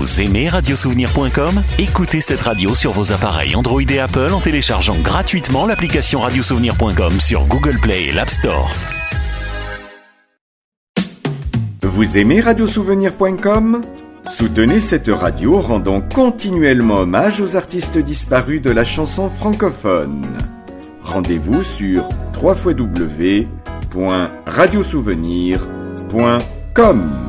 Vous aimez radiosouvenir.com ? Écoutez cette radio sur vos appareils Android et Apple en téléchargeant gratuitement l'application radiosouvenir.com sur Google Play et l'App Store. Vous aimez radiosouvenir.com ? Soutenez cette radio en rendant continuellement hommage aux artistes disparus de la chanson francophone. Rendez-vous sur www.radiosouvenir.com.